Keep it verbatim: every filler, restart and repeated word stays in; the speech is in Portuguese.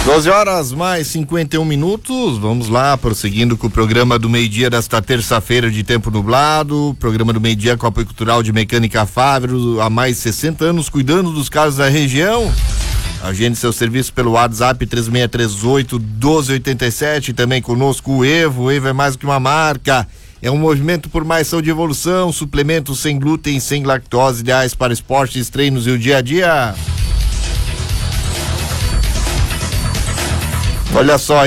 doze horas mais cinquenta e um minutos, vamos lá, prosseguindo com o programa do meio-dia desta terça-feira de tempo nublado, programa do meio-dia com apoio cultural de Mecânica Fávero, há mais de sessenta anos cuidando dos carros da região. Agende seu serviço pelo WhatsApp três seis três oito, um dois oito sete, também conosco o Evo. O Evo é mais do que uma marca, é um movimento por mais saúde e evolução, suplementos sem glúten, sem lactose, ideais para esportes, treinos e o dia a dia. Olha só,